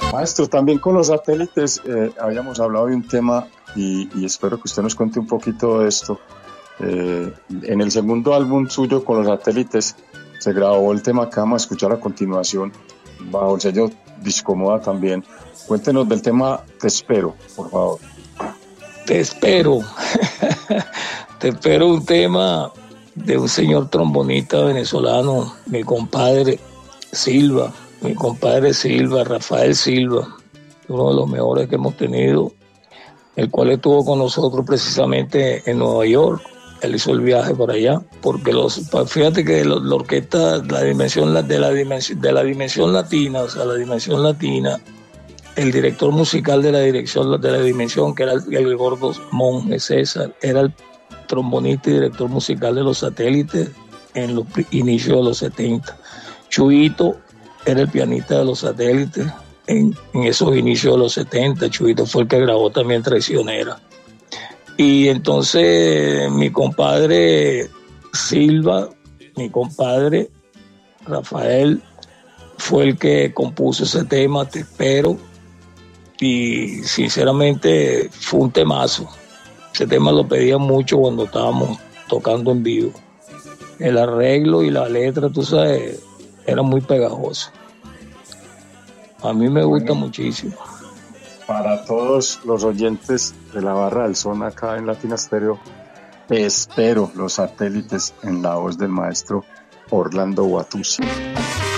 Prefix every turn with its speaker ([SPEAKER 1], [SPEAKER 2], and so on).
[SPEAKER 1] Maestro, también con los satélites habíamos hablado de un tema y espero que usted nos cuente un poquito de esto. En el segundo álbum suyo con los satélites se grabó el tema que vamos a escuchar a continuación, bajo el sello Discomoda también. Cuéntenos del tema Te espero, por favor.
[SPEAKER 2] Te espero. Te espero, un tema de un señor trombonista venezolano, mi compadre Silva, Rafael Silva, uno de los mejores que hemos tenido, el cual estuvo con nosotros precisamente en Nueva York. Él hizo el viaje por allá, porque fíjate que la orquesta, la dimensión latina, o sea, la dimensión latina, el director musical de la dimensión, que era el gordo Monje César, era el trombonista y director musical de los satélites en los inicios de los 70. Chuito era el pianista de los satélites en esos inicios de los 70. Chuito fue el que grabó también Traicionera. Y entonces mi compadre Silva, mi compadre Rafael, fue el que compuso ese tema, Te espero, y sinceramente fue un temazo. Ese tema lo pedían mucho cuando estábamos tocando en vivo. El arreglo y la letra, tú sabes, era muy pegajoso. A mí me gusta muchísimo.
[SPEAKER 1] Para todos los oyentes de la Barra del Son acá en Latina Stereo, Te espero, los satélites, en la voz del maestro Orlando Guatusi.